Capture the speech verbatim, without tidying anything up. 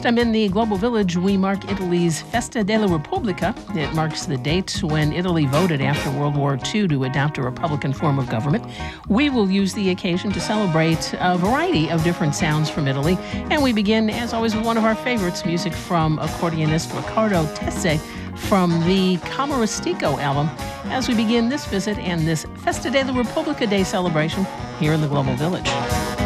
Next, I'm in the Global Village. We mark Italy's Festa della Repubblica. It marks the date when Italy voted after World War Two to adopt a republican form of government. We will use the occasion to celebrate a variety of different sounds from Italy. And we begin, as always, with one of our favorites, music from accordionist Riccardo Tesse from the Camaristico album, as we begin this visit and this Festa della Repubblica Day celebration here in the Global Village.